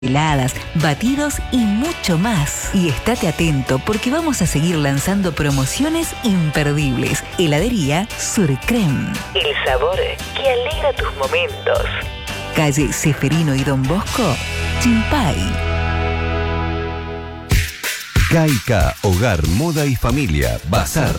heladas, batidos y mucho más. Y estate atento porque vamos a seguir lanzando promociones imperdibles. Heladería Surcrem. El sabor que alegra tus momentos. Calle Ceferino y Don Bosco, Chimpay. Caica, Hogar, Moda y Familia, Bazar.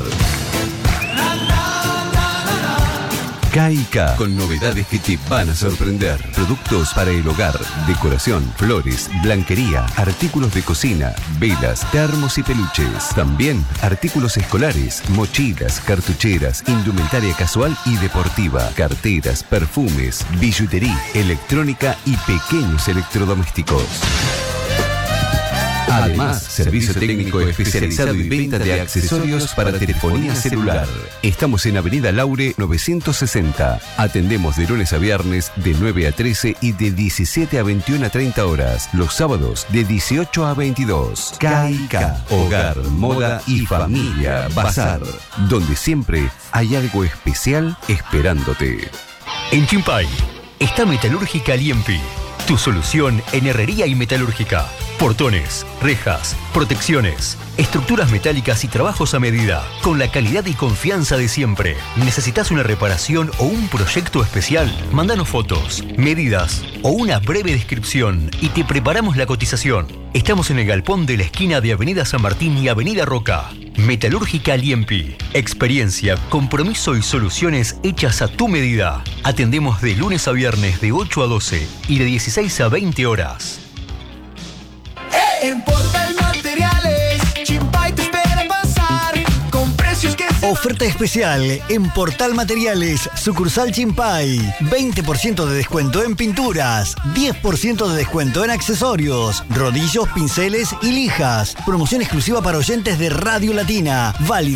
Caica, con novedades que te van a sorprender. Productos para el hogar, decoración, flores, blanquería, artículos de cocina, velas, termos y peluches. También artículos escolares, mochilas, cartucheras, indumentaria casual y deportiva, carteras, perfumes, billutería, electrónica y pequeños electrodomésticos. Además, servicio técnico especializado y venta de accesorios para telefonía celular. Estamos en Avenida Laure 960. Atendemos de lunes a viernes de 9 a 13 y de 17 a 21 a 30 horas. Los sábados de 18 a 22. Caica, Hogar, Moda y Familia, Bazar. Donde siempre hay algo especial esperándote. En Chimpay está Metalúrgica Liempi. Tu solución en herrería y metalúrgica. Portones, rejas, protecciones, estructuras metálicas y trabajos a medida, con la calidad y confianza de siempre. ¿Necesitas una reparación o un proyecto especial? Mándanos fotos, medidas o una breve descripción y te preparamos la cotización. Estamos en el galpón de la esquina de Avenida San Martín y Avenida Roca. Metalúrgica Liempi. Experiencia, compromiso y soluciones hechas a tu medida. Atendemos de lunes a viernes de 8 a 12 y de 16 a 20 horas. En Portal Materiales, Chimpay te espera pasar con precios que se... Oferta especial en Portal Materiales, sucursal Chimpay. 20% de descuento en pinturas, 10% de descuento en accesorios, rodillos, pinceles y lijas. Promoción exclusiva para oyentes de Radio Latina. Válido